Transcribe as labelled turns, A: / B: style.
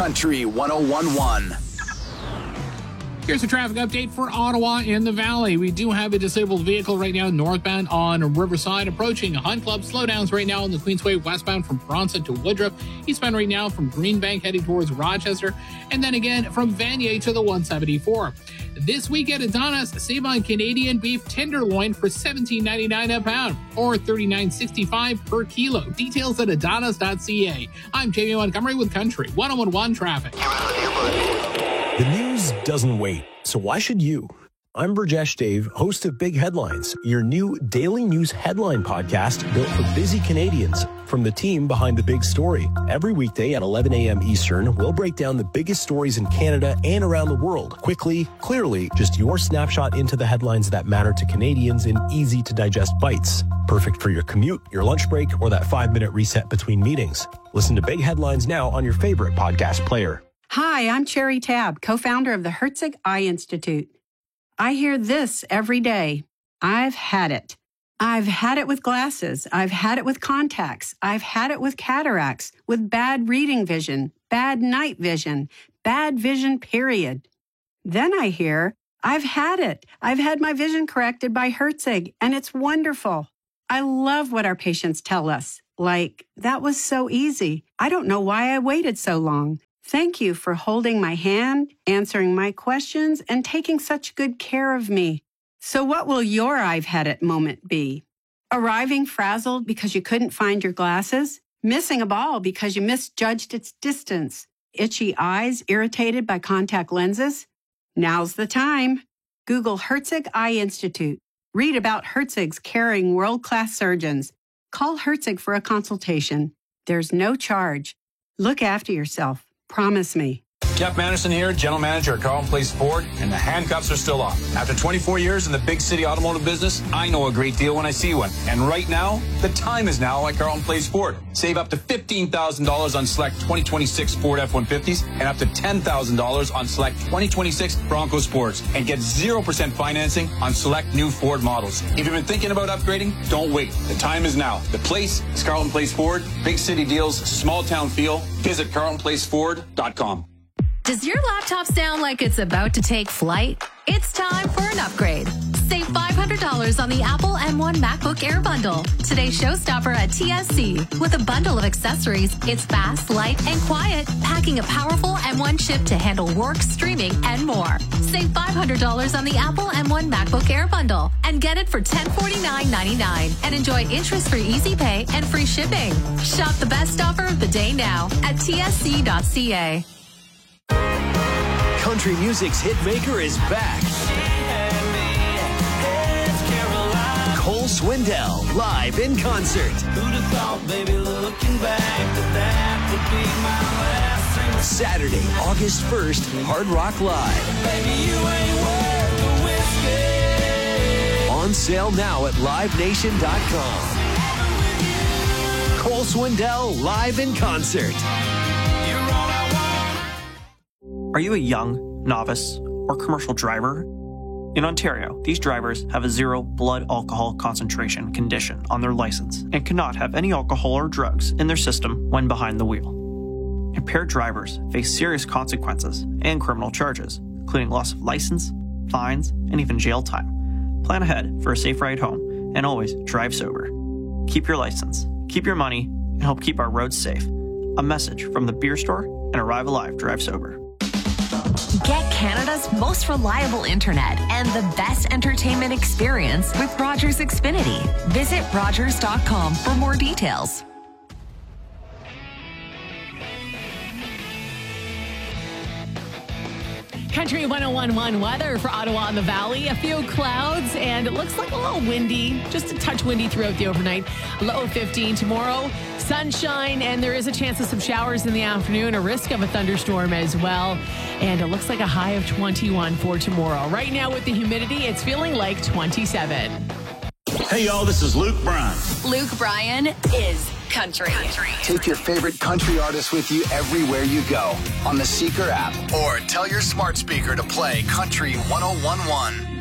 A: Country 101.1.
B: Here's a traffic update for Ottawa and the Valley. We do have a disabled vehicle right now northbound on Riverside approaching Hunt Club. Slowdowns right now on the Queensway westbound from Bronson to Woodruff. Eastbound right now from Greenbank heading towards Rochester. And then again from Vanier to the 174. This weekend at Donna's, save on Canadian beef tenderloin for $17.99 a pound or $39.65 per kilo. Details at adonnas.ca. I'm Jamie Montgomery with Country 101.1 Traffic.
C: The news doesn't wait, so why should you? I'm Burjesh Dave, host of Big Headlines, your new daily news headline podcast built for busy Canadians. From the team behind the big story, every weekday at 11 a.m. Eastern, we'll break down the biggest stories in Canada and around the world. Quickly, clearly, just your snapshot into the headlines that matter to Canadians in easy-to-digest bites. Perfect for your commute, your lunch break, or that 5-minute reset between meetings. Listen to Big Headlines now on your favorite podcast player.
D: Hi, I'm Cherry Tabb, co-founder of the Herzig Eye Institute. I hear this every day. I've had it. I've had it with glasses. I've had it with contacts. I've had it with cataracts, with bad reading vision, bad night vision, bad vision, period. Then I hear, I've had it. I've had my vision corrected by Herzig, and it's wonderful. I love what our patients tell us. Like, that was so easy. I don't know why I waited so long. Thank you for holding my hand, answering my questions, and taking such good care of me. So what will your I've had it moment be? Arriving frazzled because you couldn't find your glasses? Missing a ball because you misjudged its distance? Itchy eyes irritated by contact lenses? Now's the time. Google Herzig Eye Institute. Read about Herzig's caring world-class surgeons. Call Herzig for a consultation. There's no charge. Look after yourself. Promise me.
E: Jeff Manderson here, General Manager at Carleton Place Ford, and the handcuffs are still off. After 24 years in the big city automotive business, I know a great deal when I see one. And right now, the time is now at Carleton Place Ford. Save up to $15,000 on select 2026 Ford F-150s and up to $10,000 on select 2026 Bronco Sports. And get 0% financing on select new Ford models. If you've been thinking about upgrading, don't wait. The time is now. The place is Carleton Place Ford. Big city deals, small town feel. Visit CarletonPlaceFord.com.
F: Does your laptop sound like it's about to take flight? It's time for an upgrade. Save $500 on the Apple M1 MacBook Air bundle. Today's showstopper at TSC. With a bundle of accessories, it's fast, light, and quiet, packing a powerful M1 chip to handle work, streaming, and more. Save $500 on the Apple M1 MacBook Air bundle and get it for $149.99 and enjoy interest-free easy pay and free shipping. Shop the best offer of the day now at tsc.ca.
C: Country music's hitmaker is back. Cole Swindell, live in concert. Who'd have thought, baby, looking back, that would be my last thing. Saturday, August 1st, Hard Rock Live. Baby, you ain't worth the whiskey. On sale now at livenation.com. Cole Swindell, live in concert.
G: Are you a young, novice, or commercial driver? In Ontario, these drivers have a 0 blood alcohol concentration condition on their license and cannot have any alcohol or drugs in their system when behind the wheel. Impaired drivers face serious consequences and criminal charges, including loss of license, fines, and even jail time. Plan ahead for a safe ride home and always drive sober. Keep your license, keep your money, and help keep our roads safe. A message from the Beer Store and Arrive Alive Drive Sober.
F: Get Canada's most reliable internet and the best entertainment experience with Rogers Xfinity. Visit Rogers.com for more details.
H: Country 101.1 weather for Ottawa and the Valley. A few clouds, and it looks like a little windy, just a touch windy throughout the overnight. Low 15 tomorrow. Sunshine, and there is a chance of some showers in the afternoon, a risk of a thunderstorm as well. And it looks like a high of 21 for tomorrow. Right now with the humidity, it's feeling like 27.
I: Hey, y'all, this is Luke Bryan.
F: Luke Bryan is country.
A: Take your favorite country artist with you everywhere you go on the Seeker app or tell your smart speaker to play Country 101.1.